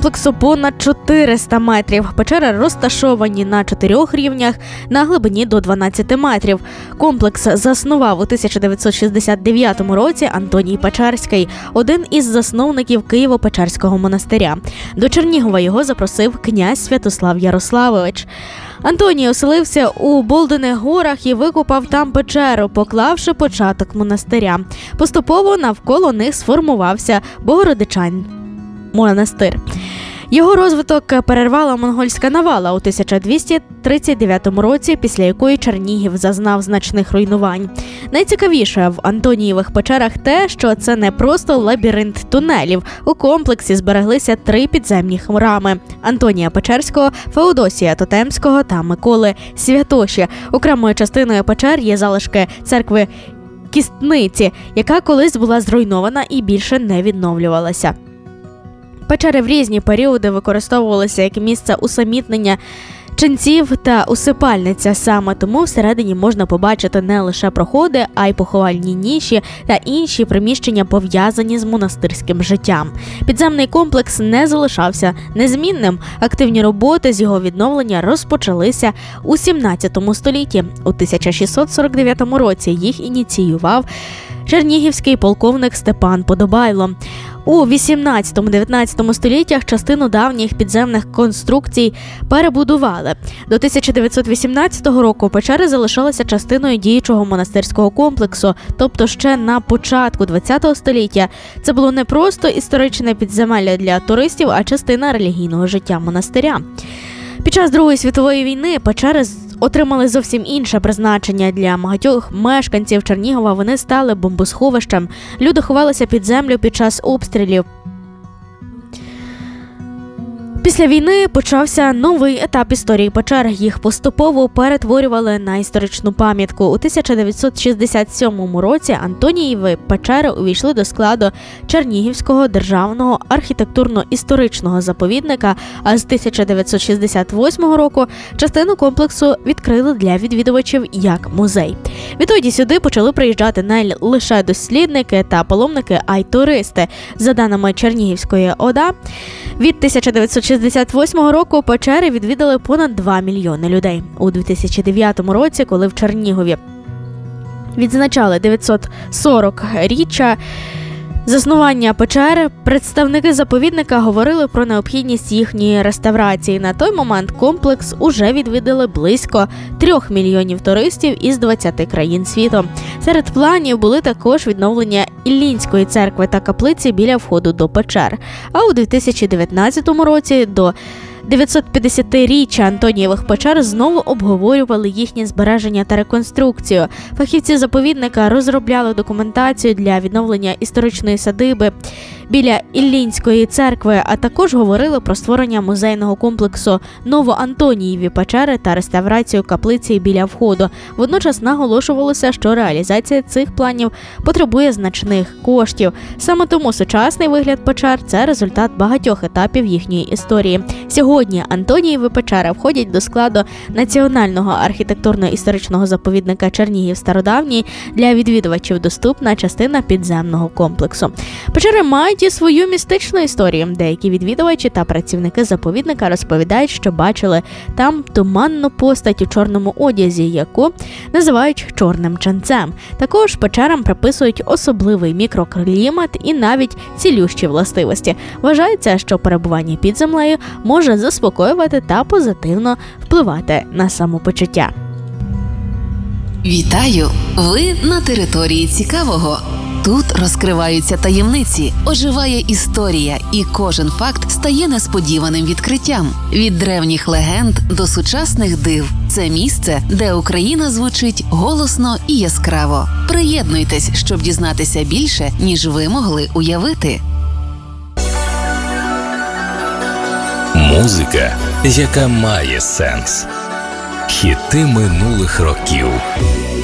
комплексу понад 400 метрів. Печери розташовані на 4 рівнях на глибині до 12 метрів. Комплекс заснував у 1969 році Антоній Печерський, один із засновників Києво-Печерського монастиря. До Чернігова його запросив князь Святослав Ярославович. Антоній оселився у Болдиних горах і викопав там печеру, поклавши початок монастиря. Поступово навколо них сформувався Богородичан монастир. Його розвиток перервала монгольська навала у 1239 році, після якої Чернігів зазнав значних руйнувань. Найцікавіше в Антонієвих печерах те, що це не просто лабіринт тунелів. У комплексі збереглися 3 підземні храми – Антонія Печерського, Феодосія Тотемського та Миколи Святоші. Окремою частиною печер є залишки церкви Кістниці, яка колись була зруйнована і більше не відновлювалася. Печери в різні періоди використовувалися як місце усамітнення ченців та усипальниця. Саме тому всередині можна побачити не лише проходи, а й поховальні ніші та інші приміщення, пов'язані з монастирським життям. Підземний комплекс не залишався незмінним. Активні роботи з його відновлення розпочалися у 17 столітті. У 1649 році їх ініціював чернігівський полковник Степан Подобайло. У 18-19 століттях частину давніх підземних конструкцій перебудували. До 1918 року печери залишалися частиною діючого монастирського комплексу, тобто ще на початку ХХ століття це було не просто історичне підземелля для туристів, а частина релігійного життя монастиря. Під час Другої світової війни печери отримали зовсім інше призначення. Для багатьох мешканців Чернігова вони стали бомбосховищем. Люди ховалися під землю під час обстрілів. Після війни почався новий етап історії печер. Їх поступово перетворювали на історичну пам'ятку. У 1967 році Антонієві печери увійшли до складу Чернігівського державного архітектурно-історичного заповідника, а з 1968 року частину комплексу відкрили для відвідувачів як музей. Відтоді сюди почали приїжджати не лише дослідники та паломники, а й туристи. За даними Чернігівської ОДА, від 1968 року печери відвідали понад 2 мільйони людей. У 2009 році, коли в Чернігові відзначали 940-річчя заснування печер, представники заповідника говорили про необхідність їхньої реставрації. На той момент комплекс уже відвідали близько 3 мільйонів туристів із 20 країн світу. Серед планів були також відновлення Іллінської церкви та каплиці біля входу до печер. А у 2019 році до 950-річчя Антонієвих печер знову обговорювали їхнє збереження та реконструкцію. Фахівці заповідника розробляли документацію для відновлення історичної садиби біля Іллінської церкви, а також говорили про створення музейного комплексу Новоантонієві печери та реставрацію каплиці біля входу. Водночас наголошувалося, що реалізація цих планів потребує значних коштів. Саме тому сучасний вигляд печер – це результат багатьох етапів їхньої історії. Сьогодні Антонієві печери входять до складу Національного архітектурно-історичного заповідника Чернігів Стародавній. Для відвідувачів доступна частина підземного комплексу. Печери мають і свою містичну історію. Деякі відвідувачі та працівники заповідника розповідають, що бачили там туманну постать у чорному одязі, яку називають чорним ченцем. Також печерам приписують особливий мікроклімат і навіть цілющі властивості. Вважається, що перебування під землею може заспокоювати та позитивно впливати на самопочуття. Вітаю! Ви на території цікавого. Тут розкриваються таємниці, оживає історія, і кожен факт стає несподіваним відкриттям. Від древніх легенд до сучасних див. Це місце, де Україна звучить голосно і яскраво. Приєднуйтесь, щоб дізнатися більше, ніж ви могли уявити. Музика, яка має сенс. Хіти минулих років.